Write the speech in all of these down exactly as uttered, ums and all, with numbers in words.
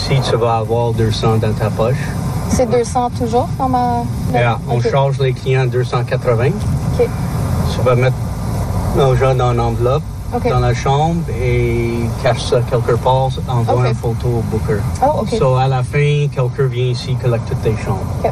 ici, tu vas avoir deux cents dans ta poche. C'est deux cents toujours dans ma... Yeah, on okay. charge les clients deux cent quatre-vingts. OK. Tu vas mettre l'argent dans une enveloppe, okay. dans la chambre et cache ça quelque part, envoie okay. une photo au booker. Oh, OK. So, à la fin, quelqu'un vient ici collecter tes chambres. Okay.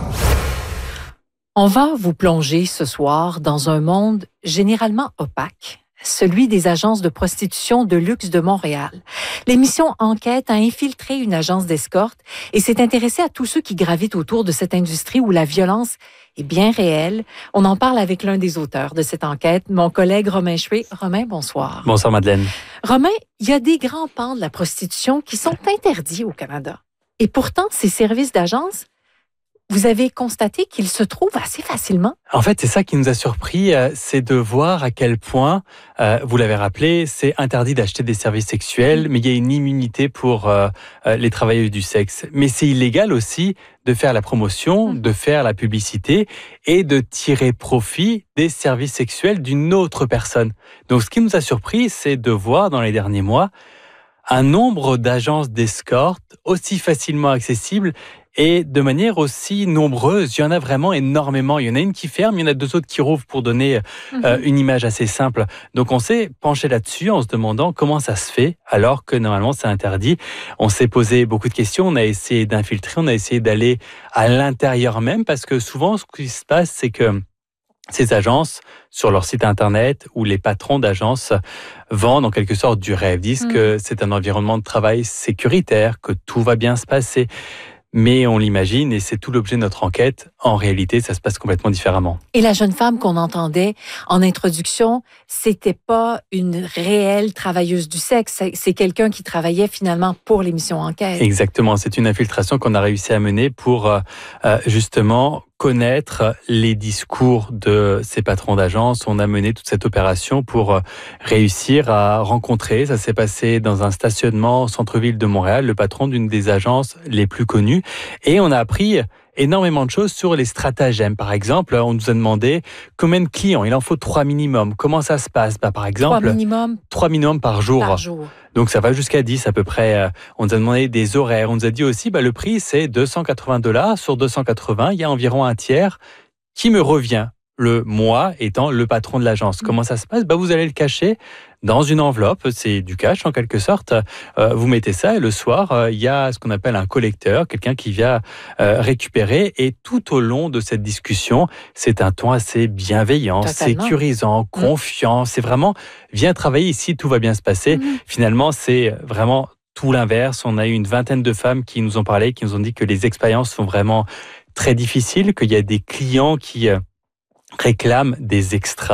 On va vous plonger ce soir dans un monde généralement opaque, celui des agences de prostitution de luxe de Montréal. L'émission Enquête a infiltré une agence d'escorte et s'est intéressée à tous ceux qui gravitent autour de cette industrie où la violence est bien réelle. On en parle avec l'un des auteurs de cette enquête, mon collègue Romain Chouet. Romain, bonsoir. Bonsoir Madeleine. Romain, il y a des grands pans de la prostitution qui sont interdits au Canada. Et pourtant, ces services d'agence, vous avez constaté qu'ils se trouvent assez facilement? En fait, c'est ça qui nous a surpris, euh, c'est de voir à quel point, euh, vous l'avez rappelé, c'est interdit d'acheter des services sexuels, mais il y a une immunité pour euh, euh, les travailleuses du sexe. Mais c'est illégal aussi de faire la promotion, de faire la publicité et de tirer profit des services sexuels d'une autre personne. Donc, ce qui nous a surpris, c'est de voir dans les derniers mois un nombre d'agences d'escorte aussi facilement accessibles et de manière aussi nombreuse. Il y en a vraiment énormément. Il y en a une qui ferme, il y en a deux autres qui rouvrent pour donner euh, une image assez simple. Donc on s'est penché là-dessus en se demandant comment ça se fait alors que normalement c'est interdit. On s'est posé beaucoup de questions, on a essayé d'infiltrer, on a essayé d'aller à l'intérieur même parce que souvent ce qui se passe c'est que ces agences, sur leur site internet, où les patrons d'agences vendent en quelque sorte du rêve, disent mmh. que c'est un environnement de travail sécuritaire, que tout va bien se passer. Mais on l'imagine, et c'est tout l'objet de notre enquête, en réalité, ça se passe complètement différemment. Et la jeune femme qu'on entendait en introduction, c'était pas une réelle travailleuse du sexe, c'est quelqu'un qui travaillait finalement pour l'émission Enquête. Exactement, c'est une infiltration qu'on a réussi à mener pour euh, justement connaître les discours de ces patrons d'agence. On a mené toute cette opération pour réussir à rencontrer, ça s'est passé dans un stationnement au centre-ville de Montréal, le patron d'une des agences les plus connues. Et on a appris énormément de choses sur les stratagèmes. Par exemple, on nous a demandé combien de clients, il en faut trois minimum. Comment ça se passe? Bah, par exemple, trois minimum, trois minimum par jour. Par jour. Donc ça va jusqu'à dix à peu près. On nous a demandé des horaires. On nous a dit aussi, bah, le prix c'est deux cent quatre-vingts dollars. Sur deux cent quatre-vingts, il y a environ un tiers qui me revient. Le moi étant le patron de l'agence. Comment ça se passe? Bah, vous allez le cacher dans une enveloppe, c'est du cash en quelque sorte. Euh, vous mettez ça et le soir, euh, il y a ce qu'on appelle un collecteur, quelqu'un qui vient euh, récupérer. Et tout au long de cette discussion, c'est un ton assez bienveillant, Totalement. sécurisant, confiant. Mmh. C'est vraiment, viens travailler ici, tout va bien se passer. Mmh. Finalement, c'est vraiment tout l'inverse. On a eu une vingtaine de femmes qui nous ont parlé, qui nous ont dit que les expériences sont vraiment très difficiles, qu'il y a des clients qui réclament des extras.